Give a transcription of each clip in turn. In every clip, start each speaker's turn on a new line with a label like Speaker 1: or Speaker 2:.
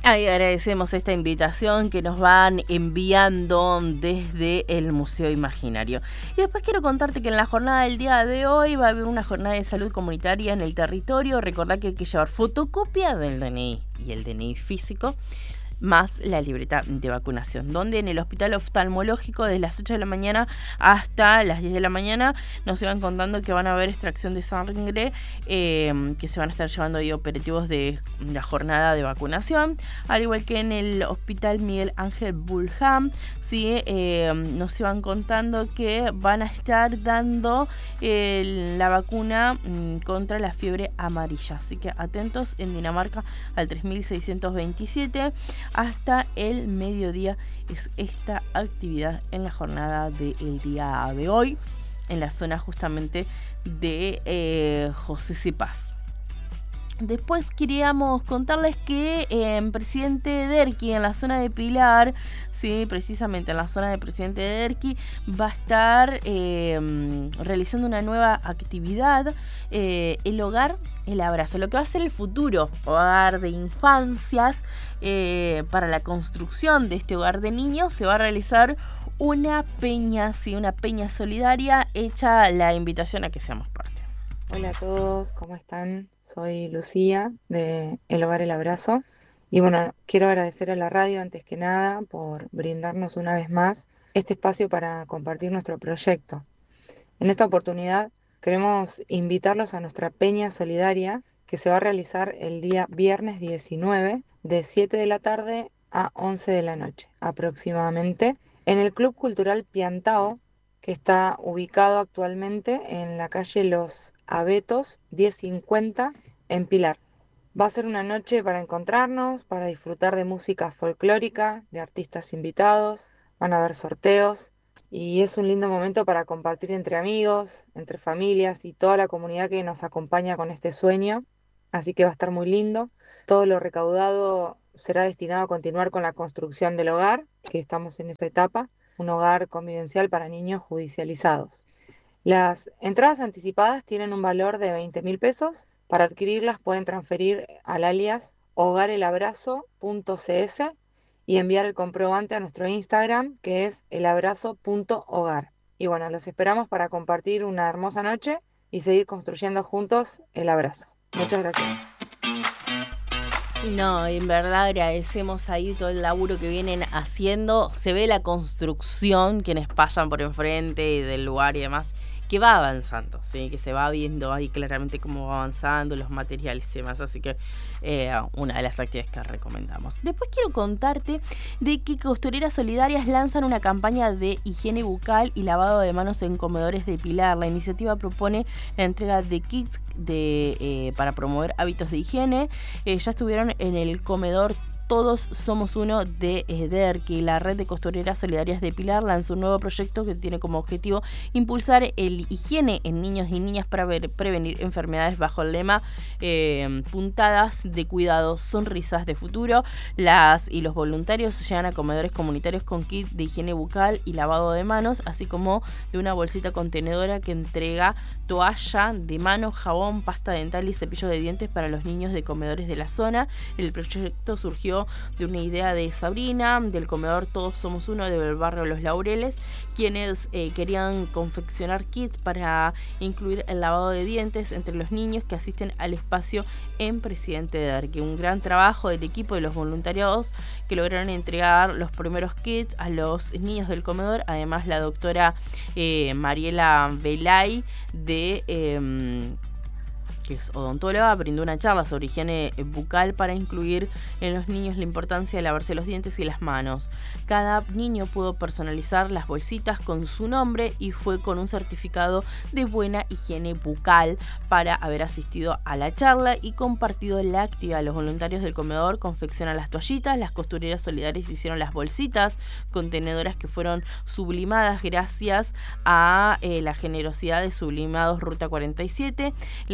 Speaker 1: Ahí agradecemos esta invitación que nos van enviando desde el Museo Imaginario. Y después quiero contarte que en la jornada del día de hoy va a haber una jornada de salud comunitaria en el territorio. Recordá que hay que llevar fotocopia del DNI y el DNI físico, más la libreta de vacunación, donde en el Hospital Oftalmológico desde las 8 de la mañana hasta las 10 de la mañana nos iban contando que van a haber extracción de sangre, que se van a estar llevando ahí operativos de la jornada de vacunación, al igual que en el Hospital Miguel Ángel Bulham, ¿sí? Nos iban contando que van a estar dando la vacuna contra la fiebre amarilla, así que atentos en Dinamarca al 3627. Hasta el mediodía es esta actividad en la jornada del día de hoy, en la zona justamente de José Cepaz. Después queríamos contarles que en Presidente Derqui, en la zona de Pilar, sí, precisamente en la zona de Presidente Derqui, va a estar realizando una nueva actividad, el hogar, el abrazo, lo que va a ser el futuro hogar de infancias. Para la construcción de este hogar de niños se va a realizar una peña, sí, una peña solidaria, hecha la invitación a que seamos parte.
Speaker 2: Hola a todos, ¿cómo están? Soy Lucía de El Hogar El Abrazo y bueno, quiero agradecer a la radio antes que nada por brindarnos una vez más este espacio para compartir nuestro proyecto. En esta oportunidad queremos invitarlos a nuestra peña solidaria que se va a realizar el día viernes 19 de 7 de la tarde a 11 de la noche aproximadamente en el Club Cultural Piantao, que está ubicado actualmente en la calle Los Abetos 1050 en Pilar. Va a ser una noche para encontrarnos, para disfrutar de música folclórica, de artistas invitados, van a haber sorteos y es un lindo momento para compartir entre amigos, entre familias y toda la comunidad que nos acompaña con este sueño. Así que va a estar muy lindo. Todo lo recaudado será destinado a continuar con la construcción del hogar, que estamos en esa etapa, un hogar convivencial para niños judicializados. Las entradas anticipadas tienen un valor de 20.000 pesos. Para adquirirlas pueden transferir al alias hogarelabrazo.cs y enviar el comprobante a nuestro Instagram, que es elabrazo.hogar. Y bueno, los esperamos para compartir una hermosa noche y seguir construyendo juntos el abrazo. Muchas gracias.
Speaker 1: No, en verdad agradecemos ahí todo el laburo que vienen haciendo. Se ve la construcción, quienes pasan por enfrente del lugar y demás, que va avanzando, ¿sí? Que se va viendo ahí claramente cómo va avanzando los materiales y demás, así que una de las actividades que recomendamos. Después quiero contarte de que Costureras Solidarias lanzan una campaña de higiene bucal y lavado de manos en comedores de Pilar. La iniciativa propone la entrega de kits para promover hábitos de higiene. Ya estuvieron en el comedor Todos Somos Uno de Derqui. La red de costureras solidarias de Pilar lanzó un nuevo proyecto que tiene como objetivo impulsar el higiene en niños y niñas para prevenir enfermedades bajo el lema puntadas de cuidado, sonrisas de futuro. Las y los voluntarios llegan a comedores comunitarios con kit de higiene bucal y lavado de manos, así como de una bolsita contenedora que entrega toalla de mano, jabón, pasta dental y cepillo de dientes para los niños de comedores de la zona. El proyecto surgió de una idea de Sabrina, del comedor Todos Somos Uno del barrio Los Laureles, quienes querían confeccionar kits para incluir el lavado de dientes entre los niños que asisten al espacio en Presidente Derqui. Un gran trabajo del equipo de los voluntariados que lograron entregar los primeros kits a los niños del comedor. Además, la doctora Mariela Velay que es odontóloga, brindó una charla sobre higiene bucal para incluir en los niños la importancia de lavarse los dientes y las manos. Cada niño pudo personalizar las bolsitas con su nombre y fue con un certificado de buena higiene bucal para haber asistido a la charla y compartido la actividad. Los voluntarios del comedor confeccionan las toallitas, las costureras solidarias hicieron las bolsitas contenedoras que fueron sublimadas gracias a la generosidad de Sublimados Ruta 47. La entidad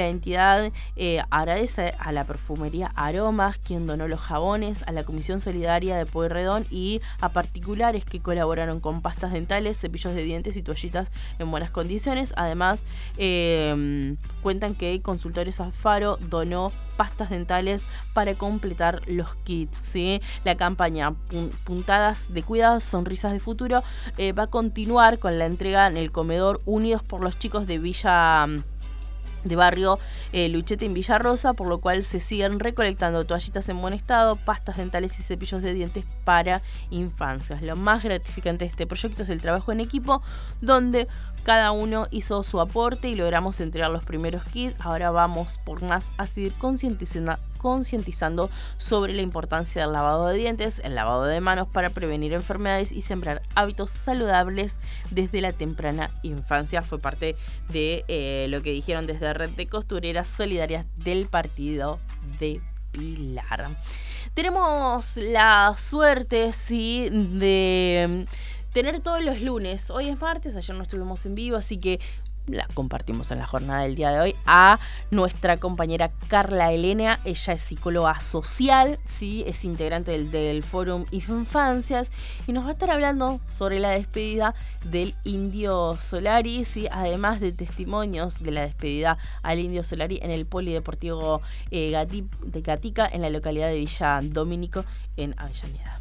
Speaker 1: solidaridad agradece a la perfumería Aromas, quien donó los jabones, a la Comisión Solidaria de Pueyrredón y a particulares que colaboraron con pastas dentales, cepillos de dientes y toallitas en buenas condiciones. Además, cuentan que Consultores Alfaro donó pastas dentales para completar los kits, ¿sí? La campaña Puntadas de Cuidados, Sonrisas de Futuro va a continuar con la entrega en el comedor Unidos por los Chicos de barrio Luchete en Villarrosa, por lo cual se siguen recolectando toallitas en buen estado, pastas dentales y cepillos de dientes para infancias. Lo más gratificante de este proyecto es el trabajo en equipo, donde cada uno hizo su aporte y logramos entregar los primeros kits. Ahora vamos por más a seguir concientizando sobre la importancia del lavado de dientes, el lavado de manos para prevenir enfermedades y sembrar hábitos saludables desde la temprana infancia. Fue parte de lo que dijeron desde Red de Costureras Solidarias del partido de Pilar. Tenemos la suerte, sí, de tener todos los lunes. Hoy es martes, ayer no estuvimos en vivo, así que la compartimos en la jornada del día de hoy a nuestra compañera Carla Elena. Ella es psicóloga social, ¿sí? Es integrante del Fórum Infancias y nos va a estar hablando sobre la despedida del Indio Solari, ¿sí? Además de testimonios de la despedida al Indio Solari en el Polideportivo de Gatica, en la localidad de Villa Domínico, en Avellaneda.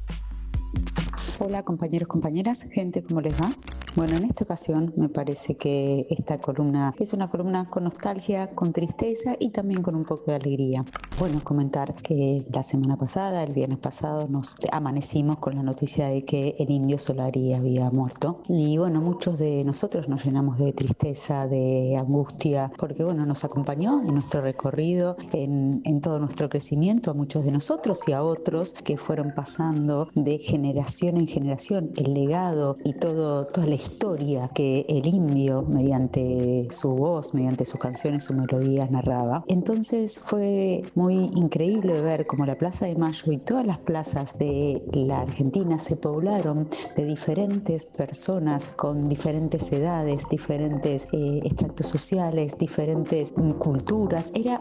Speaker 3: Hola compañeros, compañeras, gente, ¿cómo les va? Bueno, en esta ocasión me parece que esta columna es una columna con nostalgia, con tristeza y también con un poco de alegría. Bueno, comentar que la semana pasada, el viernes pasado, nos amanecimos con la noticia de que el Indio Solari había muerto. Y bueno, muchos de nosotros nos llenamos de tristeza, de angustia, porque bueno, nos acompañó en nuestro recorrido, en todo nuestro crecimiento, a muchos de nosotros y a otros que fueron pasando de generación en generación el legado y toda la historia que el indio, mediante su voz, mediante sus canciones, sus melodías, narraba. Entonces fue muy increíble ver cómo la Plaza de Mayo y todas las plazas de la Argentina se poblaron de diferentes personas con diferentes edades, diferentes estratos sociales, diferentes culturas. Era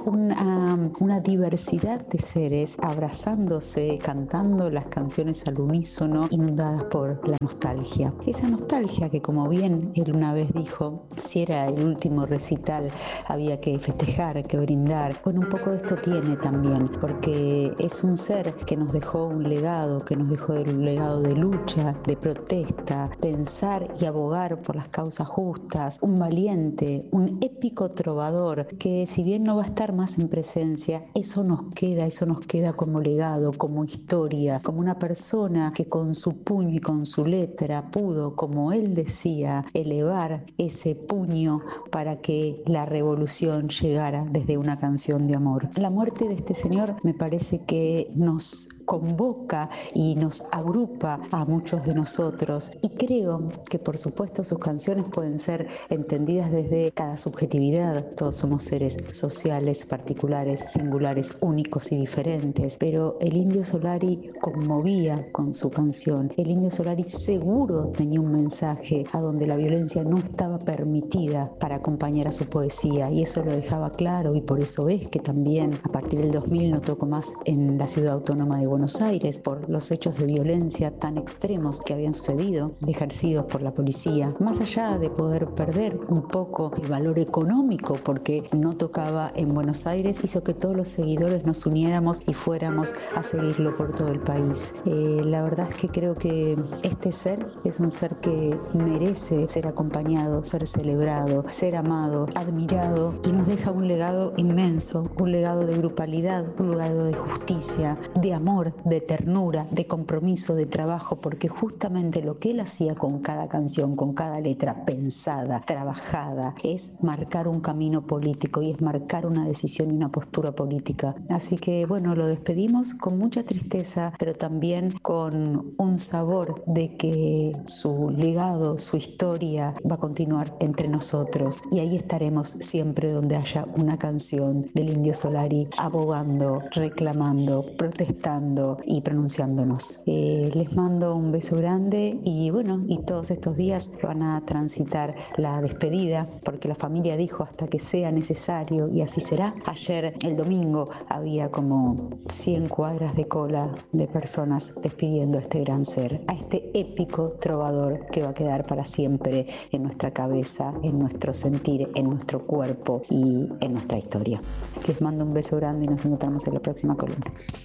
Speaker 3: una diversidad de seres abrazándose, cantando las canciones al unísono, inundadas por la nostalgia. Esa nostalgia que, como bien él una vez dijo, si era el último recital había que festejar, que brindar. Bueno, un poco de esto tiene también, porque es un ser que nos dejó un legado, que nos dejó un legado de lucha, de protesta, pensar y abogar por las causas justas, un valiente, un épico trovador que, si bien no va a estar más en presencia, eso nos queda como legado, como historia, como una persona que con su puño y con su letra pudo, como él decía, elevar ese puño para que la revolución llegara desde una canción de amor. La muerte de este señor me parece que nos convoca y nos agrupa a muchos de nosotros, y creo que por supuesto sus canciones pueden ser entendidas desde cada subjetividad. Todos somos seres sociales, particulares, singulares, únicos y diferentes, pero el Indio Solari conmovía con su canción. El Indio Solari seguro tenía un mensaje a donde la violencia no estaba permitida para acompañar a su poesía, y eso lo dejaba claro, y por eso es que también a partir del 2000 no tocó más en la ciudad autónoma de Buenos Aires por los hechos de violencia tan extremos que habían sucedido, ejercidos por la policía. Más allá de poder perder un poco el valor económico porque no tocaba en Buenos Aires, hizo que todos los seguidores nos uniéramos y fuéramos a seguirlo por todo el país. La verdad es que creo que este ser es un ser que merece ser acompañado, ser celebrado, ser amado, admirado, y nos deja un legado inmenso, un legado de grupalidad, un legado de justicia, de amor, de ternura, de compromiso, de trabajo, porque justamente lo que él hacía con cada canción, con cada letra pensada, trabajada, es marcar un camino político y es marcar una decisión y una postura política. Así que bueno, lo despedimos con mucha tristeza, pero también con un sabor de que su legado legado, su historia va a continuar entre nosotros y ahí estaremos siempre donde haya una canción del Indio Solari abogando, reclamando, protestando y pronunciándonos. Les mando un beso grande y bueno, y todos estos días van a transitar la despedida porque la familia dijo hasta que sea necesario y así será. Ayer, el domingo, había como 100 cuadras de cola de personas despidiendo a este gran ser, a este épico trovador que va a quedar para siempre en nuestra cabeza, en nuestro sentir, en nuestro cuerpo y en nuestra historia. Les mando un beso grande y nos encontramos en la próxima columna.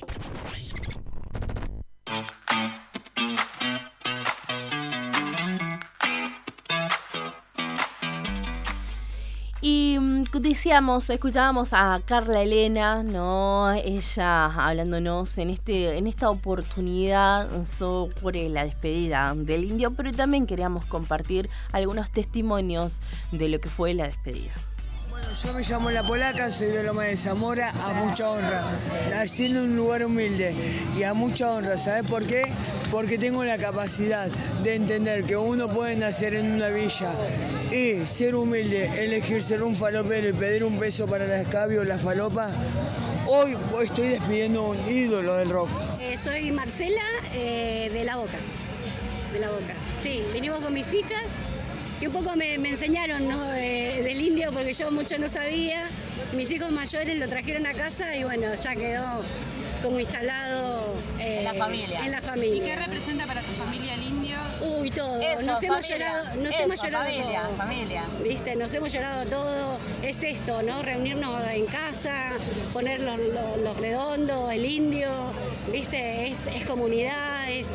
Speaker 1: Y escuchábamos a Carla Elena, ¿no? Ella hablándonos en esta oportunidad sobre la despedida del Indio, pero también queríamos compartir algunos testimonios de lo que fue la despedida.
Speaker 4: Bueno, yo me llamo La Polaca, soy de Loma de Zamora, a mucha honra, nací en un lugar humilde y a mucha honra, ¿sabes por qué? Porque tengo la capacidad de entender que uno puede nacer en una villa y ser humilde, elegir ser un falopero y pedir un peso para la escabio o la falopa. Hoy estoy despidiendo a un ídolo del rock.
Speaker 5: Soy Marcela de La Boca. Sí, vinimos con mis hijas. Y un poco me enseñaron, ¿no? Del Indio, porque yo mucho no sabía. Mis hijos mayores lo trajeron a casa y bueno, ya quedó como instalado en la familia.
Speaker 6: ¿Y qué representa para tu familia el Indio?
Speaker 5: Uy, todo. Nos hemos llorado todo.
Speaker 6: Familia.
Speaker 5: ¿Viste? Nos hemos llorado todo. Es esto, ¿no? Reunirnos en casa, poner los redondos, el Indio, ¿viste? Es comunidad, es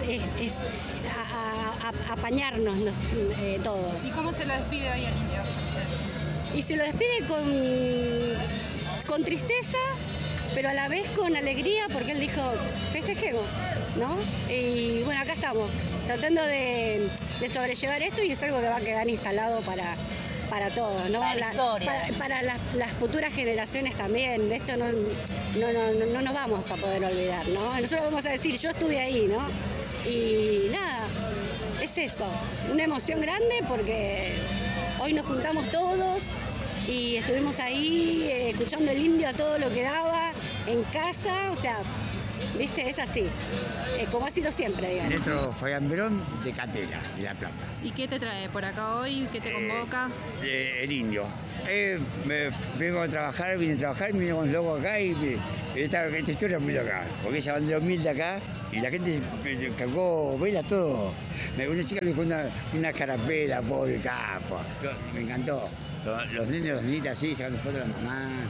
Speaker 5: apañarnos todos.
Speaker 6: ¿Y cómo se lo despide hoy al Indio?
Speaker 5: Y se lo despide con tristeza, pero a la vez con alegría, porque él dijo, festejemos, ¿no? Y bueno, acá estamos, tratando de sobrellevar esto y es algo que va a quedar instalado para todos, ¿no? Para las futuras generaciones también. De esto no nos vamos a poder olvidar, ¿no? Nosotros vamos a decir, yo estuve ahí, ¿no? Y nada, es eso, una emoción grande porque hoy nos juntamos todos y estuvimos ahí escuchando el Indio a todo lo que daba en casa, o sea, viste, es así, como ha sido siempre, digamos.
Speaker 7: Nuestro Fabián Verón de Catela, de La Plata.
Speaker 6: ¿Y qué te trae por acá hoy? ¿Qué te convoca?
Speaker 7: El Indio. Vengo a trabajar, vine a trabajar, vine con loco acá y esta historia es muy loca, porque esa bandera humilde acá y la gente cargó vela todo. Una chica me dejó una carapela, pobre capa. Me encantó. Los nenes, los niñitas así, sacando fotos de la mamá.